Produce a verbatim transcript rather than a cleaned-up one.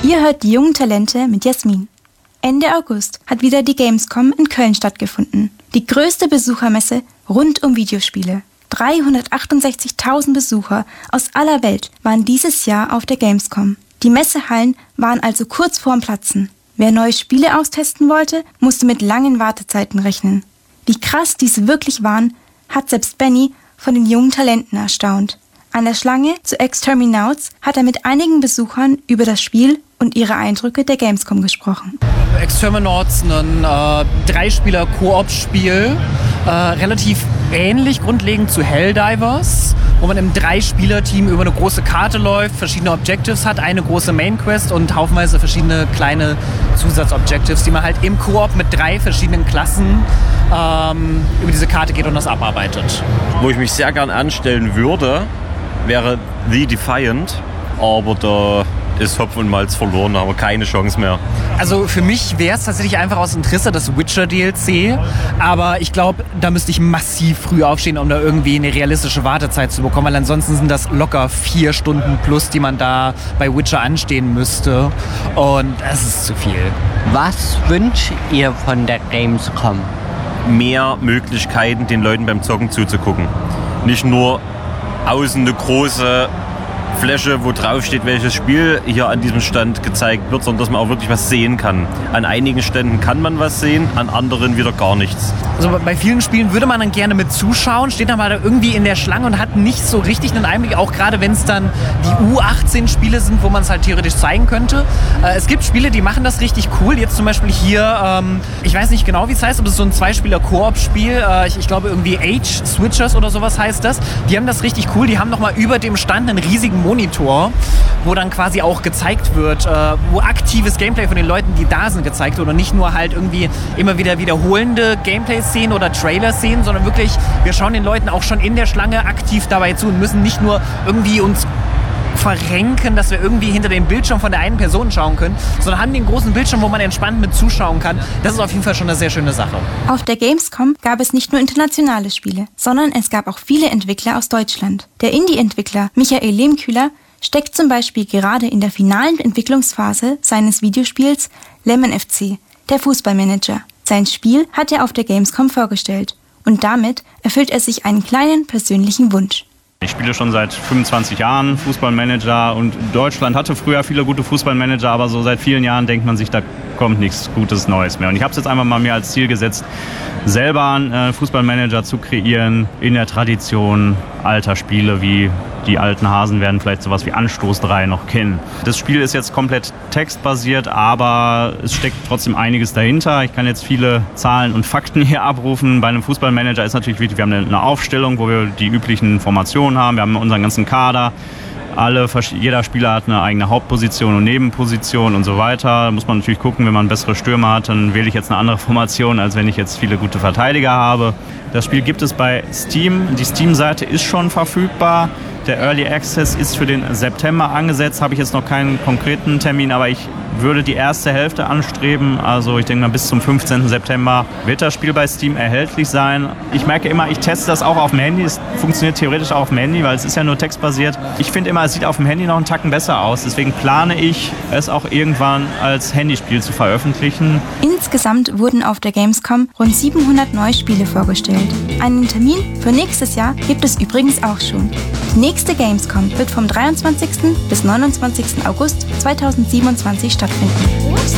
Ihr hört die jungen Talente mit Jasmin. Ende August hat wieder die Gamescom in Köln stattgefunden. Die größte Besuchermesse rund um Videospiele. dreihundertachtundsechzigtausend Besucher aus aller Welt waren dieses Jahr auf der Gamescom. Die Messehallen waren also kurz vorm Platzen. Wer neue Spiele austesten wollte, musste mit langen Wartezeiten rechnen. Wie krass diese wirklich waren, hat selbst Benny von den jungen Talenten erstaunt. An der Schlange zu Exterminauts hat er mit einigen Besuchern über das Spiel und ihre Eindrücke der Gamescom gesprochen. Exterminauts, ein äh, Dreispieler-Koop-Spiel, äh, relativ ähnlich grundlegend zu Helldivers, wo man im Drei-Spieler-Team über eine große Karte läuft, verschiedene Objectives hat, eine große Main-Quest und haufenweise verschiedene kleine Zusatzobjectives, die man halt im Koop mit drei verschiedenen Klassen ähm, über diese Karte geht und das abarbeitet. Wo ich mich sehr gern anstellen würde, wäre The Defiant, aber da ist Hopf und Malz verloren, aber keine Chance mehr. Also für mich wäre es tatsächlich einfach aus Interesse das Witcher-D L C, aber ich glaube, da müsste ich massiv früh aufstehen, um da irgendwie eine realistische Wartezeit zu bekommen, weil ansonsten sind das locker vier Stunden plus, die man da bei Witcher anstehen müsste und es ist zu viel. Was wünscht ihr von der Gamescom? Mehr Möglichkeiten, den Leuten beim Zocken zuzugucken. Nicht nur außen eine große Fläche, wo drauf steht, welches Spiel hier an diesem Stand gezeigt wird, sondern dass man auch wirklich was sehen kann. An einigen Ständen kann man was sehen, an anderen wieder gar nichts. Also bei vielen Spielen würde man dann gerne mit zuschauen, steht dann mal da irgendwie in der Schlange und hat nicht so richtig einen Einblick, auch gerade wenn es dann die U achtzehn Spiele sind, wo man es halt theoretisch zeigen könnte. Äh, es gibt Spiele, die machen das richtig cool. Jetzt zum Beispiel hier, ähm, ich weiß nicht genau, wie es heißt, aber es ist so ein Zweispieler-Koop-Spiel. Äh, ich, ich glaube irgendwie Age Switchers oder sowas heißt das. Die haben das richtig cool. Die haben nochmal über dem Stand einen riesigen Monitor, wo dann quasi auch gezeigt wird, äh, wo aktives Gameplay von den Leuten, die da sind, gezeigt wird und nicht nur halt irgendwie immer wieder wiederholende Gameplay-Szenen oder Trailer-Szenen, sondern wirklich, wir schauen den Leuten auch schon in der Schlange aktiv dabei zu und müssen nicht nur irgendwie uns verrenken, dass wir irgendwie hinter dem Bildschirm von der einen Person schauen können, sondern haben den großen Bildschirm, wo man entspannt mit zuschauen kann. Das ist auf jeden Fall schon eine sehr schöne Sache. Auf der Gamescom gab es nicht nur internationale Spiele, sondern es gab auch viele Entwickler aus Deutschland. Der Indie-Entwickler Michael Lehmkühler steckt zum Beispiel gerade in der finalen Entwicklungsphase seines Videospiels Lemon F C, der Fußballmanager. Sein Spiel hat er auf der Gamescom vorgestellt und damit erfüllt er sich einen kleinen persönlichen Wunsch. Ich spiele schon seit fünfundzwanzig Jahren Fußballmanager und Deutschland hatte früher viele gute Fußballmanager, aber so seit vielen Jahren denkt man sich, da kommt nichts Gutes Neues mehr. Und ich habe es jetzt einfach mal mir als Ziel gesetzt, selber einen Fußballmanager zu kreieren in der Tradition alter Spiele, wie die alten Hasen werden vielleicht sowas wie Anstoß drei noch kennen. Das Spiel ist jetzt komplett textbasiert, aber es steckt trotzdem einiges dahinter. Ich kann jetzt viele Zahlen und Fakten hier abrufen. Bei einem Fußballmanager ist natürlich wichtig, wir haben eine Aufstellung, wo wir die üblichen Formationen haben. Wir haben unseren ganzen Kader. Alle, jeder Spieler hat eine eigene Hauptposition und Nebenposition und so weiter. Da muss man natürlich gucken, wenn man bessere Stürmer hat, dann wähle ich jetzt eine andere Formation, als wenn ich jetzt viele gute Verteidiger habe. Das Spiel gibt es bei Steam. Die Steam-Seite ist schon verfügbar. Der Early Access ist für den September angesetzt. Habe ich jetzt noch keinen konkreten Termin, aber ich würde die erste Hälfte anstreben. Also ich denke mal, bis zum fünfzehnten September wird das Spiel bei Steam erhältlich sein. Ich merke immer, ich teste das auch auf dem Handy. Es funktioniert theoretisch auch auf dem Handy, weil es ist ja nur textbasiert. Ich finde immer, es sieht auf dem Handy noch einen Tacken besser aus. Deswegen plane ich, es auch irgendwann als Handyspiel zu veröffentlichen. Insgesamt wurden auf der Gamescom rund siebenhundert neue Spiele vorgestellt. Einen Termin für nächstes Jahr gibt es übrigens auch schon. Die nächste Gamescom wird vom dreiundzwanzigsten bis neunundzwanzigsten August zweitausendsiebenundzwanzig stattfinden.